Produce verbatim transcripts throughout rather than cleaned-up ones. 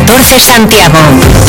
catorce Santiago.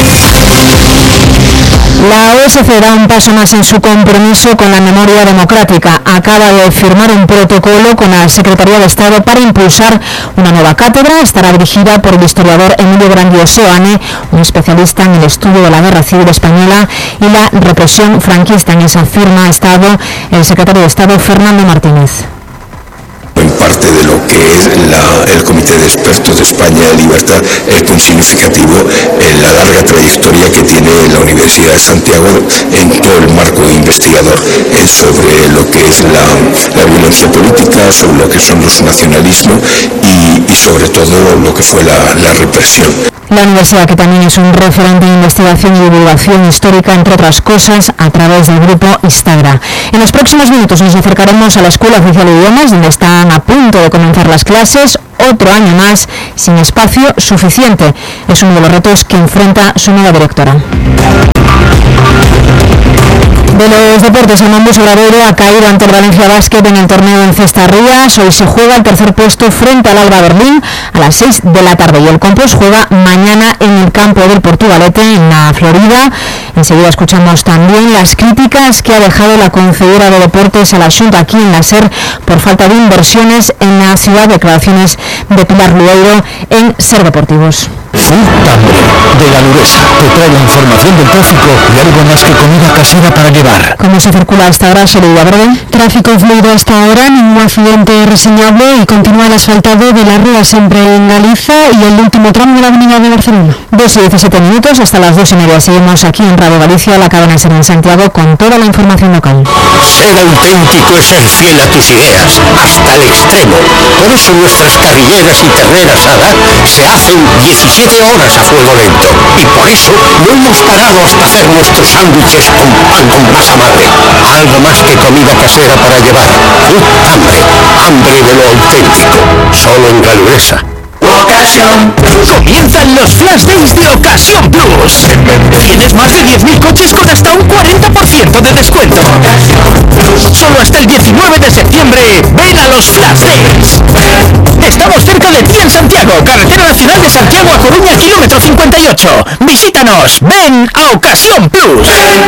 La U S C da un paso más en su compromiso con la memoria democrática. Acaba de firmar un protocolo con la Secretaría de Estado para impulsar una nueva cátedra. Estará dirigida por el historiador Emilio Grandioseoane, un especialista en el estudio de la Guerra Civil Española y la represión franquista. En esa firma ha estado el secretario de Estado Fernando Martínez. En parte de lo que es la, el Comité de Expertos de España de Libertad es muy significativo en la larga trayectoria que tiene la Universidad de Santiago en todo el marco investigador eh, sobre lo que es la, la violencia política, sobre lo que son los nacionalismos y, y sobre todo lo que fue la, la represión. La universidad, que también es un referente de investigación y divulgación histórica, entre otras cosas, a través del grupo Instagra. En los próximos minutos nos acercaremos a la Escuela Oficial de Idiomas, donde están a punto de comenzar las clases. Otro año más sin espacio suficiente. Es uno de los retos que enfrenta su nueva directora. De los deportes, el Mombus Obradoiro ha caído ante el Valencia Basket en el torneo en Cesta Rías. Hoy se juega el tercer puesto frente al Alba Berlín a las seis de la tarde. Y el Compos juega mañana en el campo del Portugalete, en la Florida. Enseguida escuchamos también las críticas que ha dejado la concejala de deportes a la Xunta aquí en la SER por falta de inversiones en la ciudad. Declaraciones de Pilar Lueiro en SER Deportivos. Foodtambre, de la Luresa, te trae la información del tráfico y algo más que comida casera para llevar. ¿Cómo se circula hasta ahora, Soledad Breve? Tráfico fluido hasta ahora, ningún accidente reseñable y continúa el asfaltado de la Rúa siempre en Galiza y el último tramo de la avenida de Barcelona. dos y diecisiete minutos, hasta las dos y media. Seguimos aquí en Radio Galicia, la cadena SER en Santiago, con toda la información local. Ser auténtico es ser fiel a tus ideas, hasta el extremo. Por eso nuestras carrilleras y ternera asada se hacen diecisiete horas a fuego lento. Y por eso no hemos parado hasta hacer nuestros sándwiches con pan con masa madre. Algo más que comida casera para llevar. Foodtambre, hambre de lo auténtico. Solo en Galuresa. Ocasión Plus. Comienzan los Flash Days de Ocasión Plus. Tienes más de diez mil coches con hasta un cuarenta por ciento de descuento. Solo hasta el diecinueve de septiembre, ven a los Flash Days. Estamos cerca de ti en Santiago, Carretera Nacional de Santiago a Coruña, kilómetro cincuenta y ocho. Visítanos, ven a Ocasión Plus.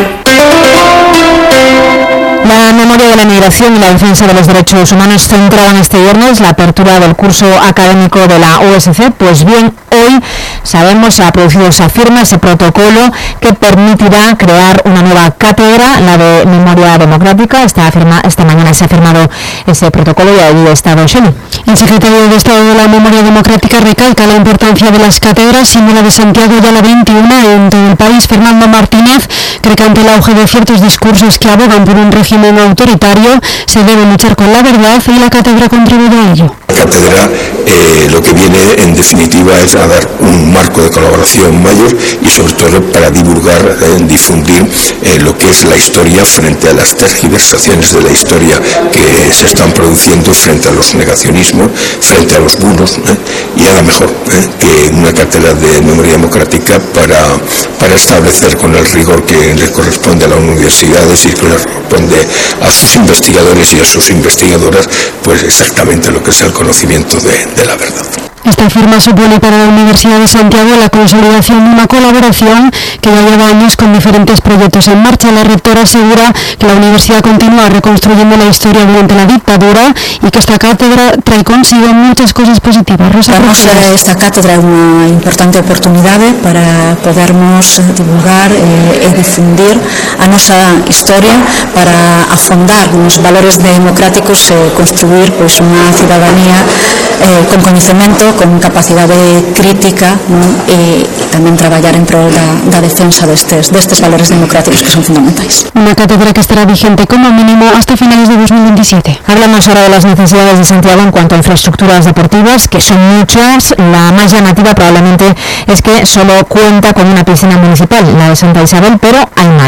La memoria de la migración y la defensa de los derechos humanos centraban este viernes la apertura del curso académico de la U S C. Pues bien, hoy sabemos, se ha producido esa firma, ese protocolo que permitirá crear una nueva cátedra, la de memoria democrática. Esta, firma, esta mañana se ha firmado ese protocolo y ahí ha estado Shelley. El secretario de Estado de la Memoria Democrática recalca la importancia de las cátedras, siendo la de Santiago ya la veintiuna en todo el país. Fernando Martínez cree que ante el auge de ciertos discursos que abogan por un régimen autoritario se debe luchar con la verdad y la cátedra contribuye a ello. La cátedra eh, lo que viene en definitiva es a dar un marco de colaboración mayor y sobre todo para divulgar, eh, difundir eh, lo que es la historia frente a las tergiversaciones de la historia que se están produciendo, frente a los negacionismos, frente a los bulos, eh, y a lo mejor eh, que una cátedra de memoria democrática para, para establecer con el rigor que le corresponde a las universidades y que le corresponde a sus investigadores y a sus investigadoras, pues exactamente lo que es el conocimiento de, de la verdad. Esta firma supone para la Universidad de Santiago la consolidación de una colaboración que ya lleva años con diferentes proyectos en marcha. La rectora asegura que la universidad continúa reconstruyendo la historia durante la dictadura y que esta cátedra trae consigo muchas cosas positivas. Rosa, Damos a esta cátedra una importante oportunidade para podermos divulgar eh, e difundir a nosa historia, para afondar nos valores democráticos e construir pois, unha cidadanía eh, con coñecemento, con capacidade crítica, non? E tamén traballar en prol da, da defensa destes, destes valores democráticos que son fundamentais. Una cátedra que estará vigente como mínimo hasta finales de dos mil veintisiete. Hablamos ahora de las necesidades de Santiago en cuanto a infraestructuras deportivas, que son muchas. La más llamativa probablemente es que solo cuenta con una piscina municipal, la de Santa Isabel, pero hay más.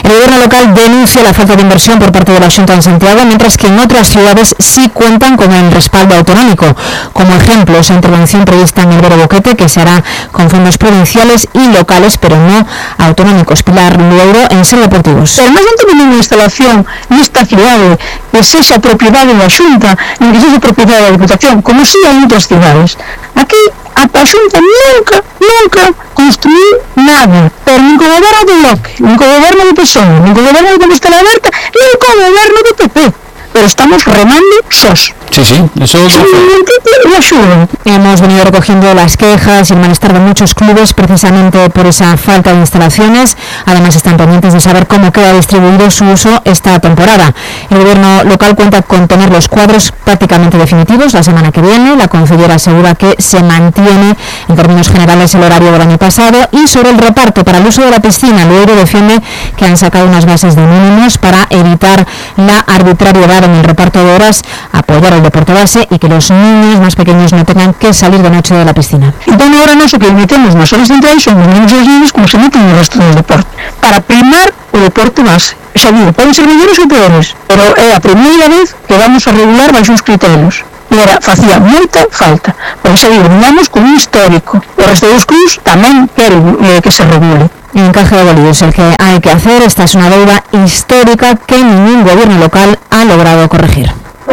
El gobierno local denuncia la falta de inversión por parte de la Xunta en Santiago, mientras que en otras ciudades sí cuentan con el respaldo autonómico. Como ejemplo, esa intervención prevista en el Vero Boquete, que se hará con fondos provinciales y locales, pero no autonómicos. Pilar Lueiro, en Ser Deportivos. Pero non ten ninguna instalación nesta cidade que sexa propiedade da Xunta, nin que sexa propiedade da Diputación, como si hai outras cidades. Aquí a Xunta nunca, nunca construiu nada, pero nin co goberno do Bloque, nin co goberno do P S O E, nin co goberno de Compostela Aberta, nin co goberno do P P. Pero estamos remando sós. Sí, sí, eso es... Hemos venido recogiendo las quejas y el malestar de muchos clubes precisamente por esa falta de instalaciones. Además están pendientes de saber cómo queda distribuido su uso esta temporada. El gobierno local cuenta con tener los cuadros prácticamente definitivos la semana que viene. La consellera asegura que se mantiene en términos generales el horario del año pasado. Y sobre el reparto para el uso de la piscina, Lueiro defiende que han sacado unas bases de mínimos para evitar la arbitrariedad en el reparto de horas, apoyar el deporte base y que los niños más pequeños no tengan que salir de noche de la piscina. Entón agora non se que metemos nas horas centrais son os niños e os niños como se meten no resto do deporte, para primar o deporte base. Xa digo, poden ser mellores ou peores, pero é a primeira vez que vamos a regular baixo uns criterios. E era, facía moita falta, porque xa digo, vamos con un histórico. O resto dos clubs tamén queren eh, que se regule. En encaje de bolillos el que hay que hacer. Esta es una deuda histórica que ningún gobierno local ha logrado corregir.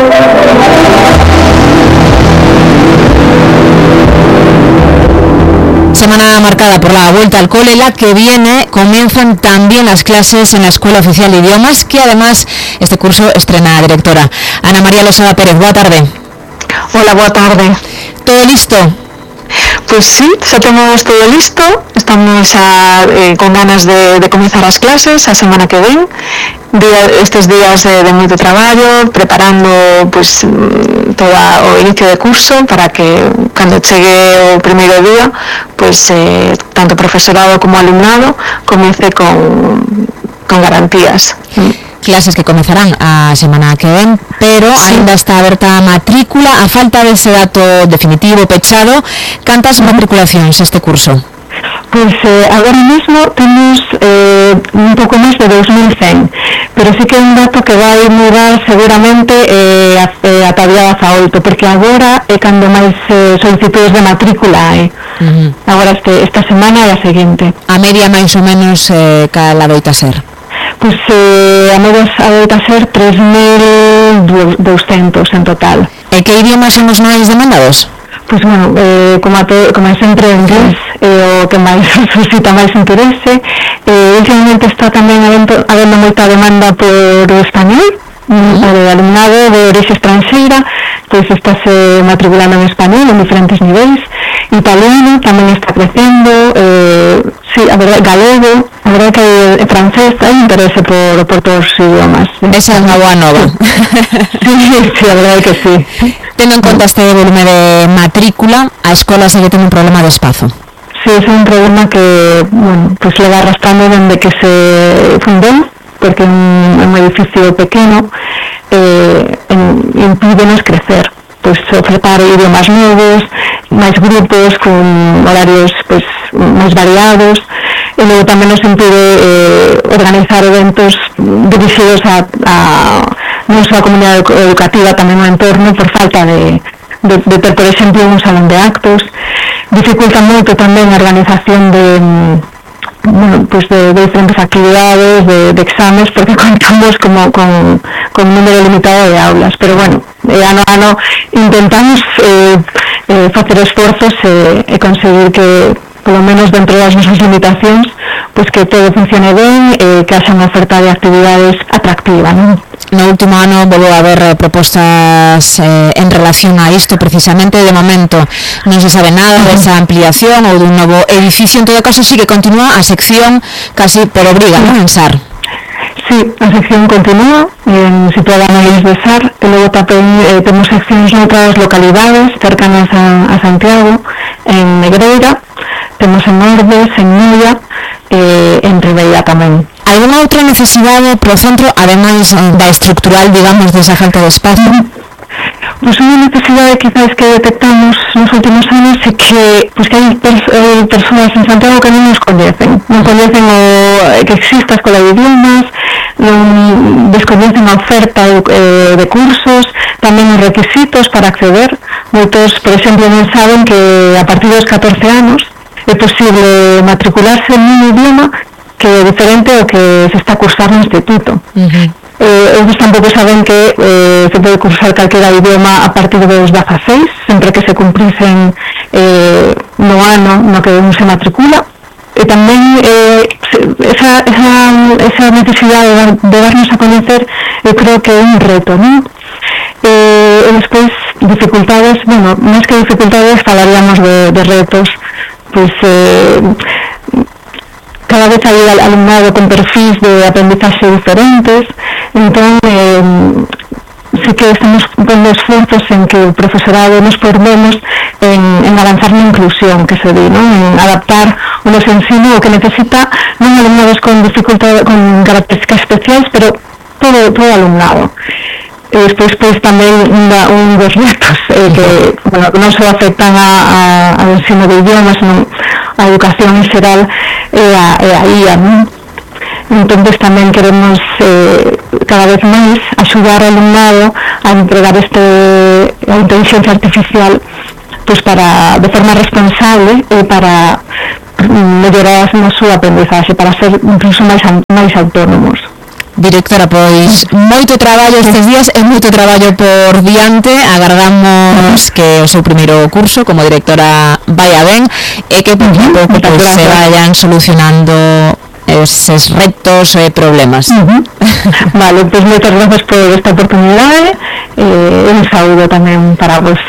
Semana marcada por la vuelta al cole, la que viene comienzan también las clases en la Escuela Oficial de Idiomas, que además este curso estrena directora. Ana María Losada Pérez, boa tarde. Hola, boa tarde. ¿Todo listo? Pues sí, xa temos todo listo, estamos xa eh, con ganas de, de comenzar as clases a semana que ven, día, estes días de, de moito traballo, preparando pues, todo o inicio de curso para que cando chegue o primeiro día, pues eh, tanto profesorado como alumnado comece con, con garantías. Clases que comenzarán a semana que ven, pero sí, ainda está aberta a matrícula. A falta dese dato definitivo pechado, cantas matriculacións este curso? Pois eh, agora mesmo temos eh, un pouco máis de dos mil cen, pero sí que é un dato que vai mudar seguramente eh, eh, ata día dezaoito, porque agora é cando máis eh, solicitudes de matrícula hai. Uh-huh. Agora este, esta semana é a seguinte. A media máis ou menos eh, cal adoita ser? Pois eh, a media adoita ser tres mil douscentos en total. E que idiomas son os máis demandados? Pois, bueno, eh, como, a te, como sempre o inglés é eh, o que máis suscita máis interese. Eh, últimamente está tamén habendo, habendo moita demanda por o español, uh-huh. o alumnado de orixe estranxeira, pois estáse matriculando en español en diferentes niveis. Italiano tamén está crecendo, eh, sí, a verdade, galego, a verdade que é francés, hai interese por, por todos os idiomas. Esa é unha boa nova. Sí, sí, a verdade que sí. Tendo en conta este volume de matrícula, a escola segue tendo un problema de espazo. Sí, é un problema que, bueno, pues le va arrastrando dende que se fundou, porque é un, un edificio pequeno, eh, impídenos crecer. Pois ofertar idiomas novos, máis grupos con horarios pois máis variados, e logo tamén nos impide eh, organizar eventos dirixidos a, a non só a comunidade educativa, tamén no entorno, por falta de, de, de ter, por exemplo, un salón de actos. Dificulta moito tamén a organización de bueno, pues de, de diferentes actividades, de, de exames, porque contamos como con, con un número limitado de aulas, pero bueno, eh, ano a ano intentamos eh, eh, facer esforzos e eh, conseguir que, polo menos dentro das nosas limitacións, pues que todo funcione ben, eh, que haxa unha oferta de actividades atractiva, non? No último ano volveu a haber eh, propostas eh, en relación a isto precisamente. De momento non se sabe nada desa ampliación ou dun novo edificio. En todo caso sí que continúa a sección casi por obriga, non, en S A R? Sí, a sección continúa en situada no Lles de S A R, e logo tamén eh, temos seccións noutras localidades cercanas a, a Santiago, en Negreira, temos en Ordes, en Noia, eh, en Ribeira tamén. Alguna outra necesidade pro centro, ademais da estructural, digamos, desa falta de espazo? Pues unha necesidade quizás que detectamos nos últimos anos é que, pues, que hai, pers hai persoas en Santiago que non nos coñecen, non coñecen o, que existe a Escola de Idiomas, non descoñecen a oferta eh, de cursos, tamén os requisitos para acceder. Moitos, por exemplo, non saben que a partir dos catorce anos é posible matricularse en un idioma que é diferente ao que se está a cursar no instituto. Uh-huh. Eh, ellos tampouco saben que eh, se pode cursar calquera idioma a partir dos dieciséis, sempre que se cumprisen eh, no ano no que un se matricula. E tamén eh, esa, esa, esa necesidade de, de darnos a conocer, eu creo que é un reto, non? Eh, e despois, dificultades, bueno, máis que dificultades, falaríamos de, de retos, pois eh, cada vez hai alumnado con perfis de aprendizaxe diferentes, entón eh, sí que estamos pondo esforzos en que o profesorado nos formemos en, en avanzar na inclusión, que se di, non? En adaptar o noso ensino o que necesita non alumnados con dificultades, con características especiais, pero todo, todo alumnado. E despois, pois, tamén unha, un dos retos eh, que, bueno, non só afectan a, a, ao ensino de idiomas, non a educación en xeral e a, e a I A, non? Entón, tamén queremos eh, cada vez máis axudar ao alumnado a entregar este, a inteligencia artificial, pois, para, de forma responsable e para mellorar a súa aprendizaxe, para ser incluso máis, máis autónomos. Directora, pois moito traballo estes días e moito traballo por diante. Agardamos que o seu primeiro curso como directora vaya ben e que pouco a pouco pois, se vayan solucionando eses retos e problemas. Uh-huh. Vale, pois moitas gracias por esta oportunidade e eh, un saúdo tamén para vos.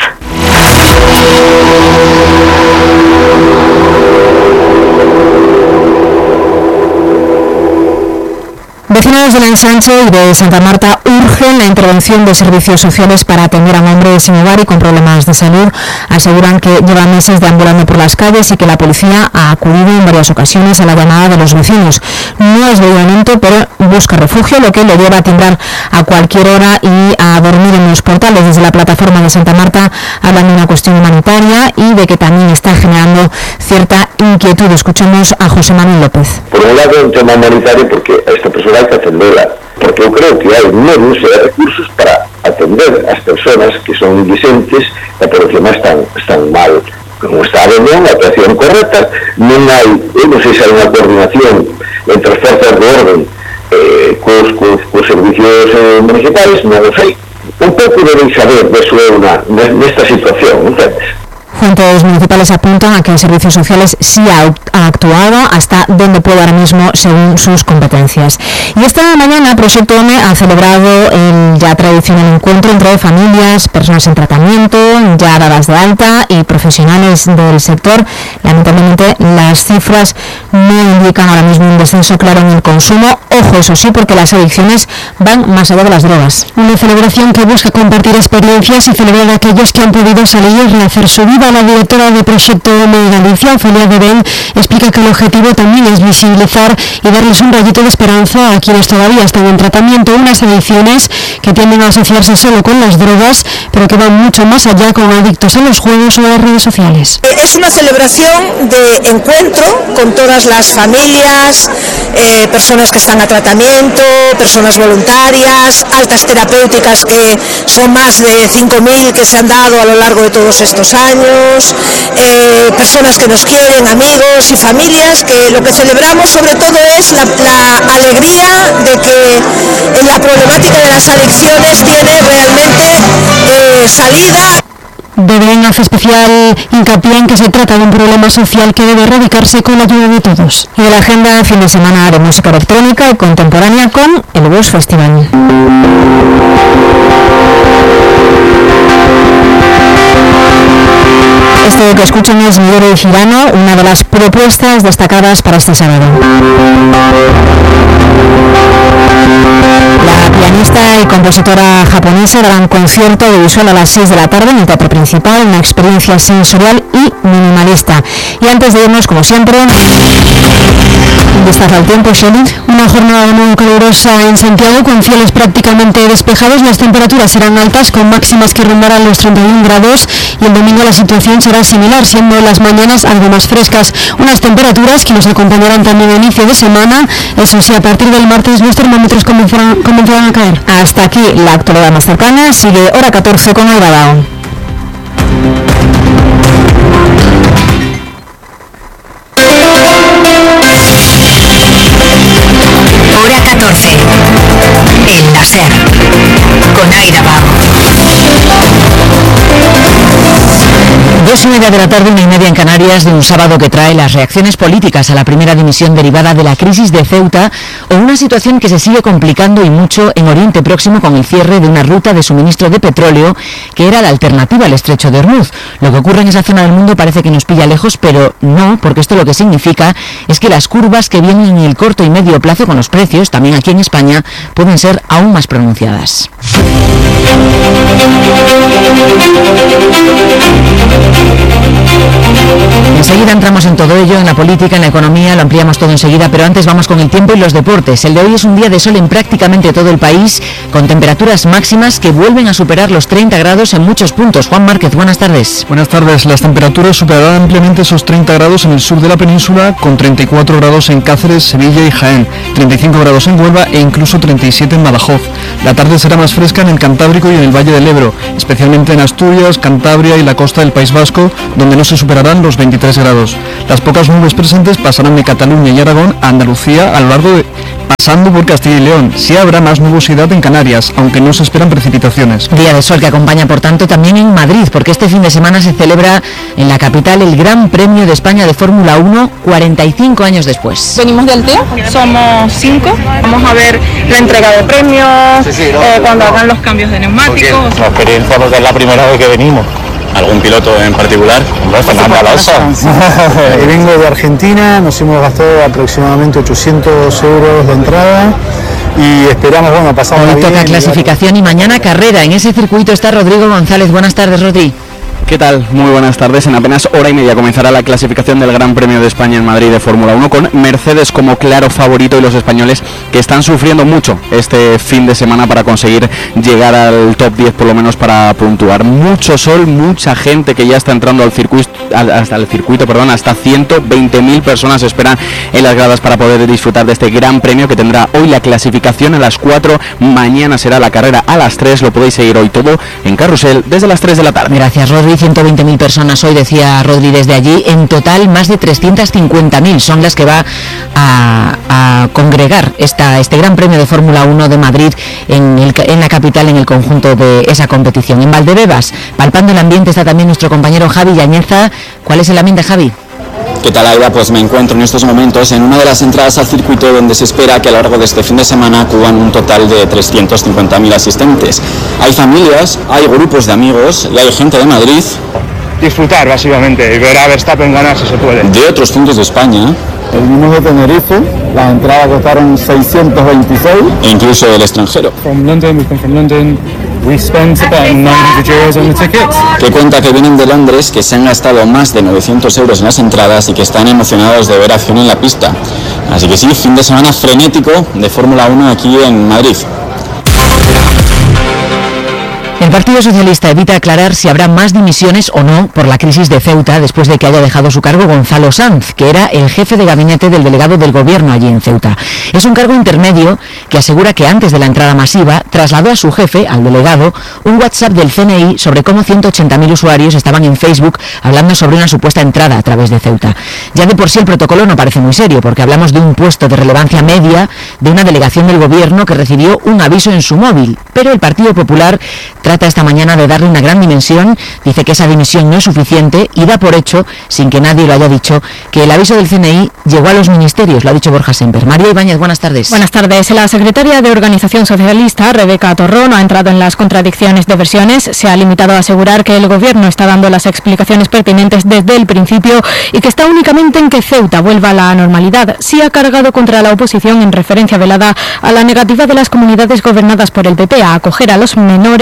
Vecinos de la Ensanche y de Santa Marta urgen la intervención de servicios sociales para atender a un hombre sin hogar y con problemas de salud. Aseguran que lleva meses deambulando por las calles y que la policía ha acudido en varias ocasiones a la llamada de los vecinos. No es de momento, pero busca refugio, lo que le lleva a timbrar a cualquier hora y a dormir en los portales. Desde la plataforma de Santa Marta hablan de una cuestión humanitaria y de que también está generando cierta inquietud. Escuchemos a José Manuel López. Por un lado, un tema humanitario porque a esta persona hay que atenderla, porque eu creo que hai medios e recursos para atender as persoas que son indigentes e por encima están, están mal, non está habendo unha atención correcta, non hai, eu non sei se hai unha coordinación entre as forzas de orden eh, cos, cos, cos servicios eh, municipais, non o sei, un pouco deben saber de eso nesta situación, entendes? Fuentes municipales apuntan a que Servicios Sociales sí ha, ha actuado hasta donde puede ahora mismo según sus competencias. Y esta mañana Proyecto OME ha celebrado el ya tradicional encuentro entre familias, personas en tratamiento, ya dadas de alta y profesionales del sector. Lamentablemente las cifras no indican ahora mismo un descenso claro en el consumo. Ojo, eso sí, porque las adicciones van más allá de las drogas. Una celebración que busca compartir experiencias y celebrar a aquellos que han podido salir y rehacer su vida. La directora de Proyecto OME Galicia, Ofelia Deben, explica que el objetivo también es visibilizar y darles un rayito de esperanza a quienes todavía están en tratamiento, unas adicciones que tienden a asociarse solo con las drogas, pero que van mucho más allá con adictos a los juegos o a las redes sociales. Es una celebración de encuentro con todas las familias, eh, personas que están a tratamiento, personas voluntarias, altas terapéuticas que son más de cinco mil que se han dado a lo largo de todos estos años, eh, personas que nos quieren, amigos y familias, que lo que celebramos sobre todo es la, la alegría de que la problemática de las adicciones tiene realmente eh, salida. Deben hacer especial hincapié en que se trata de un problema social que debe erradicarse con la ayuda de todos. Y de la agenda, fin de semana de música electrónica y contemporánea con el Bus Festival. Este que escuchan es Miguel Girano, una de las propuestas destacadas para este sábado. La pianista y compositora japonesa dará un concierto audiovisual a las seis de la tarde en el Teatro Principal, una experiencia sensorial y minimalista. Y antes de irnos, como siempre, ¿dónde está el tiempo, Shelley? Una jornada de nuevo calurosa en Santiago, con cielos prácticamente despejados. Las temperaturas serán altas, con máximas que rondarán los treinta y un grados, y el domingo la situación será similar, siendo las mañanas algo más frescas. Unas temperaturas que nos acompañarán también a inicio de semana. Eso sí, a partir del martes los termómetros comenzarán, comenzarán a caer. Hasta aquí la actualidad más cercana. Sigue hora catorce con Alba Dao. Hora catorce. El láser. Con Aira Bau. Dos y media de la tarde, una y media en Canarias, de un sábado que trae las reacciones políticas a la primera dimisión derivada de la crisis de Ceuta, o una situación que se sigue complicando y mucho en Oriente Próximo con el cierre de una ruta de suministro de petróleo que era la alternativa al estrecho de Hormuz. Lo que ocurre en esa zona del mundo parece que nos pilla lejos, pero no, porque esto lo que significa es que las curvas que vienen en el corto y medio plazo con los precios, también aquí en España, pueden ser aún más pronunciadas. Enseguida entramos en todo ello, en la política, en la economía, lo ampliamos todo enseguida, pero antes vamos con el tiempo y los deportes. El de hoy es un día de sol en prácticamente todo el país, con temperaturas máximas que vuelven a superar los treinta grados en muchos puntos. Juan Márquez, buenas tardes. Buenas tardes. Las temperaturas superarán ampliamente esos treinta grados en el sur de la península, con treinta y cuatro grados en Cáceres, Sevilla y Jaén, treinta y cinco grados en Huelva e incluso treinta y siete en Badajoz. La tarde será más fresca en el Cantábrico y en el Valle del Ebro, especialmente en Asturias, Cantabria y la costa del País Vasco, donde no se superarán los veintitrés grados. Las pocas nubes presentes pasarán de Cataluña y Aragón a Andalucía a lo largo de... pasando por Castilla y León. Sí habrá más nubosidad en Canarias, aunque no se esperan precipitaciones. Día de sol que acompaña, por tanto, también en Madrid, porque este fin de semana se celebra en la capital el Gran Premio de España de Fórmula uno, cuarenta y cinco años después. Venimos de Altea, somos cinco, vamos a ver la entrega de premios, sí, sí, no, eh, cuando hagan los cambios de neumáticos. La experiencia, porque es la primera vez que venimos. ¿Algún piloto en particular? No, Fernando Alonso. Y vengo de Argentina, nos hemos gastado aproximadamente ochocientos euros de entrada y esperamos, bueno, pasar Hoy toca bien, clasificación y mañana carrera. En ese circuito está Rodrigo González. Buenas tardes, Rodri. ¿Qué tal? Muy buenas tardes. En apenas hora y media comenzará la clasificación del Gran Premio de España en Madrid de Fórmula uno, con Mercedes como claro favorito y los españoles que están sufriendo mucho este fin de semana para conseguir llegar al top diez, por lo menos para puntuar. Mucho sol, mucha gente que ya está entrando al circuito, hasta el circuito, perdón, hasta ciento veinte mil personas esperan en las gradas para poder disfrutar de este Gran Premio, que tendrá hoy la clasificación a las cuatro, mañana será la carrera a las tres. Lo podéis seguir hoy todo en Carrusel desde las tres de la tarde. Gracias, Rodri. ciento veinte mil personas hoy, decía Rodri desde allí. En total, más de trescientas cincuenta mil son las que va a, a congregar esta, este Gran Premio de Fórmula uno de Madrid en, el, en la capital, en el conjunto de esa competición. En Valdebebas, palpando el ambiente, está también nuestro compañero Javi Yañeza. ¿Cuál es el ambiente, Javi? ¿Qué tal, Aida? Pues me encuentro en estos momentos en una de las entradas al circuito, donde se espera que a lo largo de este fin de semana acudan un total de trescientos cincuenta mil asistentes. Hay familias, hay grupos de amigos y hay gente de Madrid. Disfrutar, básicamente, y ver a Verstappen ganar si se puede. De otros puntos de España. Venimos de Tenerife, las entradas costaron seiscientos veintiséis. E incluso del extranjero. From London, we come from London. We spent about nine hundred euros on the tickets. Que cuenta que vienen de Londres, que se han gastado más de novecientos euros en las entradas y que están emocionados de ver acción en la pista. Así que sí, fin de semana frenético de Fórmula uno aquí en Madrid. El Partido Socialista evita aclarar si habrá más dimisiones o no por la crisis de Ceuta, después de que haya dejado su cargo Gonzalo Sanz, que era el jefe de gabinete del delegado del gobierno allí en Ceuta. Es un cargo intermedio que asegura que antes de la entrada masiva trasladó a su jefe, al delegado, un WhatsApp del C N I sobre cómo ciento ochenta mil usuarios estaban en Facebook hablando sobre una supuesta entrada a través de Ceuta. Ya de por sí el protocolo no parece muy serio, porque hablamos de un puesto de relevancia media de una delegación del gobierno que recibió un aviso en su móvil, pero el Partido Popular trata esta mañana de darle una gran dimensión. Dice que esa dimisión no es suficiente y da por hecho, sin que nadie lo haya dicho, que el aviso del C N I llegó a los ministerios. Lo ha dicho Borja Semper. María Ibáñez, buenas tardes. Buenas tardes. La secretaria de Organización Socialista, Rebeca Torró, no ha entrado en las contradicciones de versiones. Se ha limitado a asegurar que el gobierno está dando las explicaciones pertinentes desde el principio y que está únicamente en que Ceuta vuelva a la normalidad. Sí ha cargado contra la oposición en referencia velada a la negativa de las comunidades gobernadas por el P P a acoger a los menores migrantes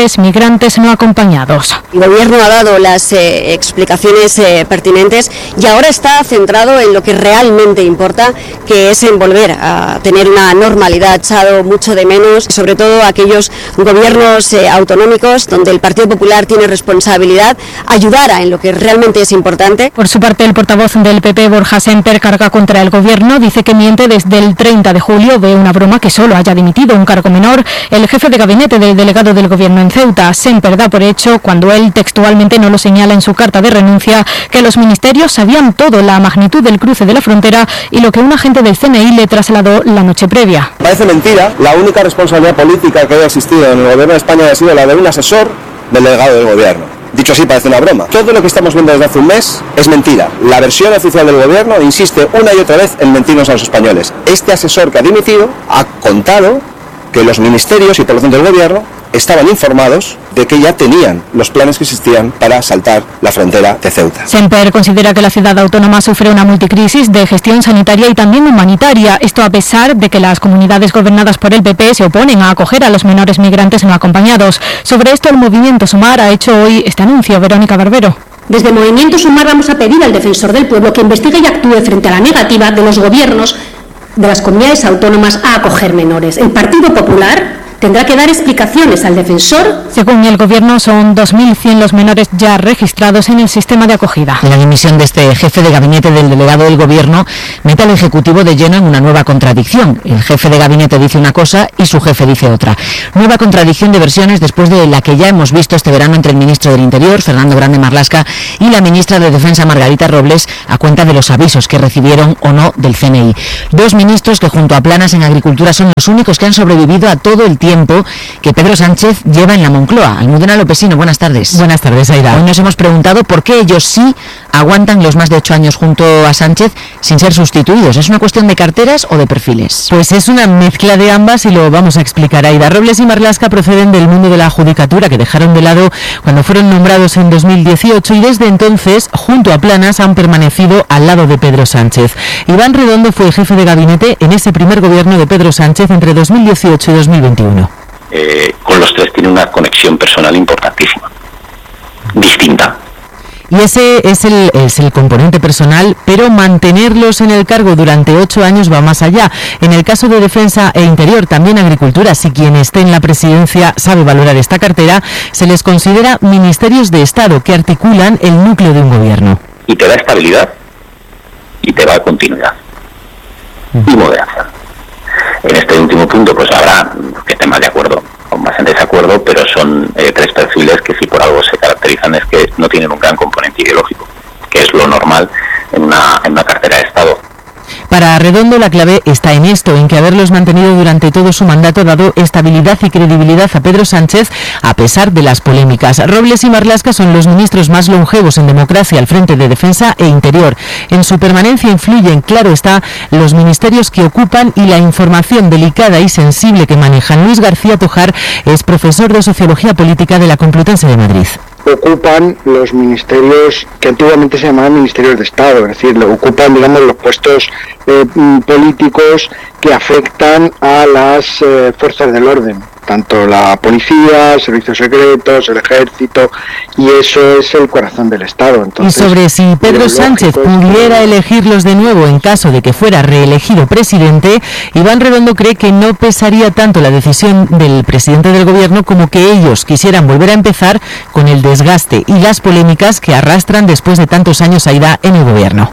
migrantes no acompañados. El Gobierno ha dado las eh, explicaciones eh, pertinentes y ahora está centrado en lo que realmente importa, que es en volver a tener una normalidad. Ha echado mucho de menos, sobre todo aquellos gobiernos eh, autonómicos donde el Partido Popular tiene responsabilidad, ayudara en lo que realmente es importante. Por su parte, el portavoz del P P, Borja Sémper, carga contra el Gobierno, dice que miente desde el treinta de julio, ve una broma que solo haya dimitido un cargo menor el jefe de gabinete del delegado del Gobierno en Ceuta. Sémper da por hecho, cuando él textualmente no lo señala en su carta de renuncia, que los ministerios sabían todo, la magnitud del cruce de la frontera y lo que un agente del C N I le trasladó la noche previa. Parece mentira, la única responsabilidad política que haya existido en el Gobierno de España ha sido la de un asesor del delegado del Gobierno. Dicho así, parece una broma. Todo lo que estamos viendo desde hace un mes es mentira. La versión oficial del Gobierno insiste una y otra vez en mentirnos a los españoles. Este asesor que ha dimitido ha contado que los ministerios y por lo tanto el Gobierno estaban informados de que ya tenían los planes que existían para saltar la frontera de Ceuta. Sémper considera que la ciudad autónoma sufre una multicrisis de gestión sanitaria y también humanitaria. Esto a pesar de que las comunidades gobernadas por el P P se oponen a acoger a los menores migrantes no acompañados. Sobre esto, el Movimiento Sumar ha hecho hoy este anuncio. Verónica Barbero. Desde Movimiento Sumar vamos a pedir al Defensor del Pueblo que investigue y actúe frente a la negativa de los gobiernos de las comunidades autónomas a acoger menores. El Partido Popular tendrá que dar explicaciones al defensor. Según el Gobierno, son dos mil cien los menores ya registrados en el sistema de acogida. La dimisión de este jefe de gabinete del delegado del Gobierno mete al Ejecutivo de lleno en una nueva contradicción. El jefe de gabinete dice una cosa y su jefe dice otra. Nueva contradicción de versiones después de la que ya hemos visto este verano entre el ministro del Interior, Fernando Grande Marlaska, y la ministra de Defensa, Margarita Robles, a cuenta de los avisos que recibieron o no del C N I. Dos ministros que junto a Planas en Agricultura son los únicos que han sobrevivido a todo el tiempo tiempo que Pedro Sánchez lleva en la Moncloa. Almudena Lopesino, buenas tardes. Buenas tardes, Aida. Hoy nos hemos preguntado por qué ellos sí aguantan los más de ocho años junto a Sánchez sin ser sustituidos. ¿Es una cuestión de carteras o de perfiles? Pues es una mezcla de ambas y lo vamos a explicar. Aida, Robles y Marlaska proceden del mundo de la judicatura, que dejaron de lado cuando fueron nombrados en dos mil dieciocho y desde entonces, junto a Planas, han permanecido al lado de Pedro Sánchez. Iván Redondo fue jefe de gabinete en ese primer gobierno de Pedro Sánchez entre dos mil dieciocho y dos mil veintiuno. Eh, con los tres tiene una conexión personal importantísima, distinta. Y ese es el, es el componente personal, pero mantenerlos en el cargo durante ocho años va más allá. En el caso de Defensa e Interior, también Agricultura, si quien esté en la presidencia sabe valorar esta cartera, se les considera ministerios de Estado que articulan el núcleo de un gobierno. Y te da estabilidad y te da continuidad y moderación. En este último punto pues habrá que estén más de acuerdo o más en desacuerdo, pero son eh, tres perfiles que si por algo se caracterizan es que no tienen un gran componente ideológico, que es lo normal en una, en una cartera de Estado. Para Redondo la clave está en esto, en que haberlos mantenido durante todo su mandato ha dado estabilidad y credibilidad a Pedro Sánchez a pesar de las polémicas. Robles y Marlaska son los ministros más longevos en democracia al frente de Defensa e Interior. En su permanencia influyen, claro está, los ministerios que ocupan y la información delicada y sensible que manejan. Luis García Tojar es profesor de Sociología Política de la Complutense de Madrid. Ocupan los ministerios que antiguamente se llamaban ministerios de Estado, es decir, ocupan, digamos, los puestos eh, políticos que afectan a las eh, fuerzas del orden, tanto la policía, servicios secretos, el ejército, y eso es el corazón del Estado. Entonces, y sobre si Pedro Sánchez pudiera elegirlos de nuevo en caso de que fuera reelegido presidente, Iván Redondo cree que no pesaría tanto la decisión del presidente del gobierno como que ellos quisieran volver a empezar con el desgaste y las polémicas que arrastran después de tantos años Aida en el gobierno.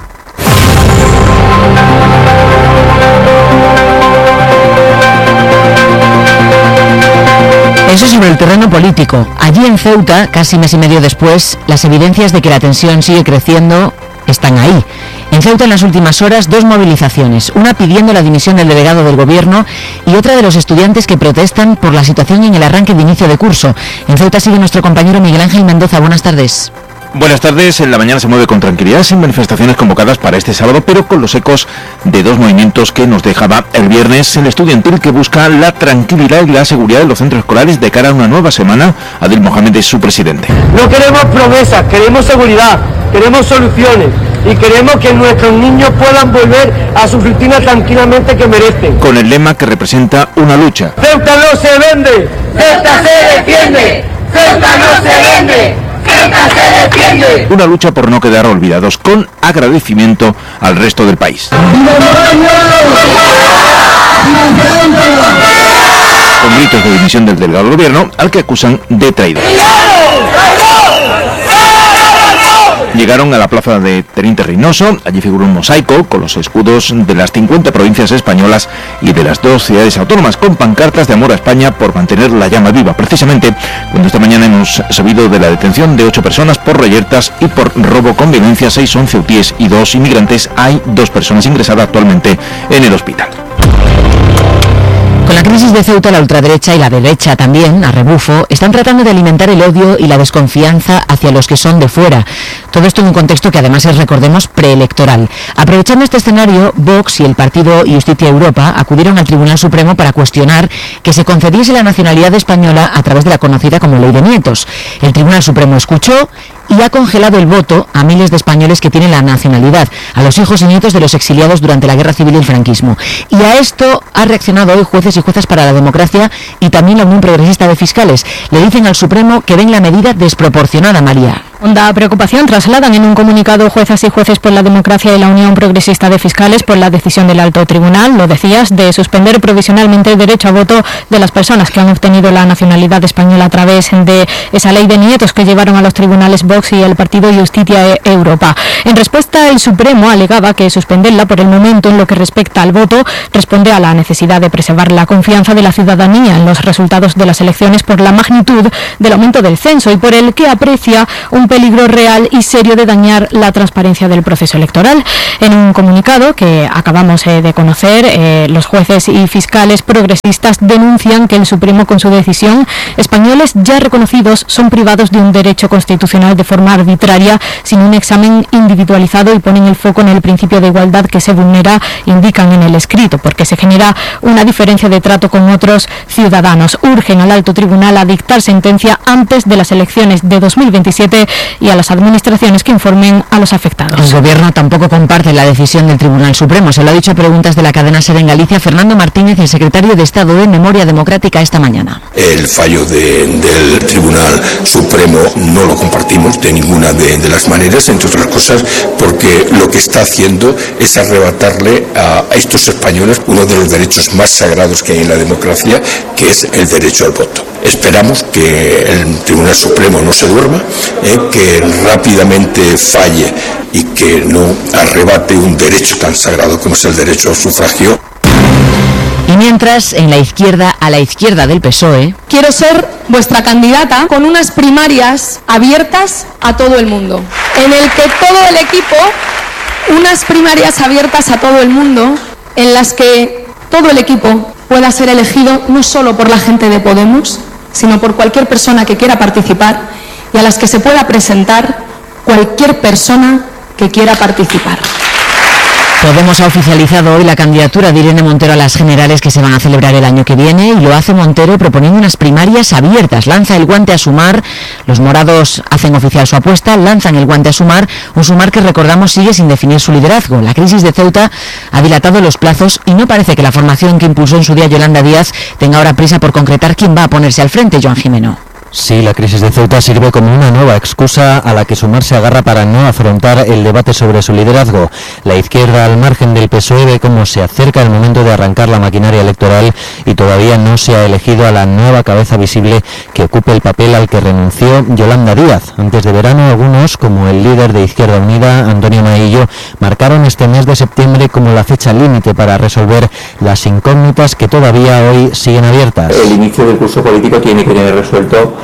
Eso sobre el terreno político. Allí en Ceuta, casi mes y medio después, las evidencias de que la tensión sigue creciendo están ahí. En Ceuta, en las últimas horas, dos movilizaciones, una pidiendo la dimisión del delegado del gobierno y otra de los estudiantes que protestan por la situación en el arranque de inicio de curso. En Ceuta sigue nuestro compañero Miguel Ángel Mendoza. Buenas tardes. Buenas tardes. En la mañana se mueve con tranquilidad, sin manifestaciones convocadas para este sábado, pero con los ecos de dos movimientos que nos dejaba el viernes el estudiantil, que busca la tranquilidad y la seguridad de los centros escolares de cara a una nueva semana. Adil Mohamed es su presidente. No queremos promesas, queremos seguridad, queremos soluciones y queremos que nuestros niños puedan volver a su rutina tranquilamente que merecen. Con el lema que representa una lucha. ¡Ceuta no se vende! ¡Ceuta se defiende! ¡Ceuta no se vende! ¡Ceuta se defiende! Una lucha por no quedar olvidados, con agradecimiento al resto del país. Con gritos de dimisión del delegado del gobierno, al que acusan de traidor. Llegaron a la plaza de Teniente Reynoso. Allí figura un mosaico con los escudos de las cincuenta provincias españolas y de las dos ciudades autónomas, con pancartas de amor a España por mantener la llama viva. Precisamente cuando esta mañana hemos sabido de la detención de ocho personas por reyertas y por robo con violencia, seis son ceutíes y dos inmigrantes. Hay dos personas ingresadas actualmente en el hospital. Con la crisis de Ceuta, la ultraderecha y la derecha también, a rebufo, están tratando de alimentar el odio y la desconfianza hacia los que son de fuera. Todo esto en un contexto que además es, recordemos, preelectoral. Aprovechando este escenario, Vox y el partido Justicia Europa acudieron al Tribunal Supremo para cuestionar que se concediese la nacionalidad española a través de la conocida como Ley de Nietos. El Tribunal Supremo escuchó y ha congelado el voto a miles de españoles que tienen la nacionalidad, a los hijos y nietos de los exiliados durante la Guerra Civil y el franquismo. Y a esto ha reaccionado hoy jueces y juezas para la democracia y también la Unión Progresista de Fiscales. Le dicen al Supremo que ven la medida desproporcionada, María. Honda preocupación trasladan en un comunicado juezas y jueces por la democracia y la Unión Progresista de Fiscales por la decisión del Alto Tribunal, lo decías, de suspender provisionalmente el derecho a voto de las personas que han obtenido la nacionalidad española a través de esa ley de nietos que llevaron a los tribunales Vox y el partido Justicia Europa. En respuesta, el Supremo alegaba que suspenderla por el momento en lo que respecta al voto responde a la necesidad de preservar la confianza de la ciudadanía en los resultados de las elecciones por la magnitud del aumento del censo y por el que aprecia un peligro real y serio de dañar la transparencia del proceso electoral. En un comunicado que acabamos eh, de conocer, eh, los jueces y fiscales progresistas denuncian que el Supremo, con su decisión, españoles ya reconocidos son privados de un derecho constitucional de forma arbitraria, sin un examen individualizado, y ponen el foco en el principio de igualdad que se vulnera, indican en el escrito, porque se genera una diferencia de trato con otros ciudadanos. Urgen al Alto Tribunal a dictar sentencia antes de las elecciones de dos mil veintisiete y a las administraciones que informen a los afectados. El Gobierno tampoco comparte la decisión del Tribunal Supremo. Se lo ha dicho a preguntas de la cadena SER en Galicia Fernando Martínez, el secretario de Estado de Memoria Democrática, esta mañana. El fallo de, del Tribunal Supremo no lo compartimos de ninguna de, de las maneras, entre otras cosas porque lo que está haciendo es arrebatarle a, a estos españoles uno de los derechos más sagrados que hay en la democracia, que es el derecho al voto. Esperamos que el Tribunal Supremo no se duerma, eh, que rápidamente falle y que no arrebate un derecho tan sagrado como es el derecho al sufragio. Y mientras, en la izquierda, a la izquierda del P S O E... Quiero ser vuestra candidata con unas primarias abiertas a todo el mundo, en el que todo el equipo, unas primarias abiertas a todo el mundo, en las que todo el equipo pueda ser elegido no solo por la gente de Podemos, sino por cualquier persona que quiera participar, y a las que se pueda presentar cualquier persona que quiera participar. Podemos ha oficializado hoy la candidatura de Irene Montero a las generales que se van a celebrar el año que viene, y lo hace Montero proponiendo unas primarias abiertas. Lanza el guante a Sumar, los morados hacen oficial su apuesta, lanzan el guante a Sumar, un Sumar que, recordamos, sigue sin definir su liderazgo. La crisis de Ceuta ha dilatado los plazos y no parece que la formación que impulsó en su día Yolanda Díaz tenga ahora prisa por concretar quién va a ponerse al frente. Joan Jimeno. Sí, la crisis de Ceuta sirve como una nueva excusa a la que Sumar se agarra para no afrontar el debate sobre su liderazgo. La izquierda, al margen del P S O E, ve cómo se acerca el momento de arrancar la maquinaria electoral y todavía no se ha elegido a la nueva cabeza visible que ocupe el papel al que renunció Yolanda Díaz. Antes de verano, algunos, como el líder de Izquierda Unida, Antonio Maillo, marcaron este mes de septiembre como la fecha límite para resolver las incógnitas que todavía hoy siguen abiertas. El inicio del curso político tiene que tener resuelto